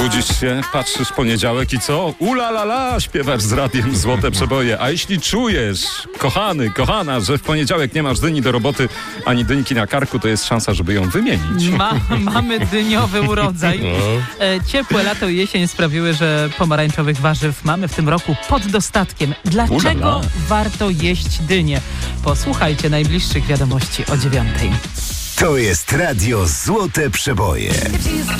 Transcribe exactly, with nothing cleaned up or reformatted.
Budzisz się, patrzysz poniedziałek i co? Ula la la, śpiewasz z radiem Złote Przeboje. A jeśli czujesz, kochany, kochana, że w poniedziałek nie masz dyni do roboty, ani dynki na karku, to jest szansa, żeby ją wymienić. Ma, mamy dyniowy urodzaj. E, ciepłe lato i jesień sprawiły, że pomarańczowych warzyw mamy w tym roku pod dostatkiem. Dlaczego Ulala. warto jeść dynię? Posłuchajcie najbliższych wiadomości o dziewiątej. To jest Radio Złote Przeboje.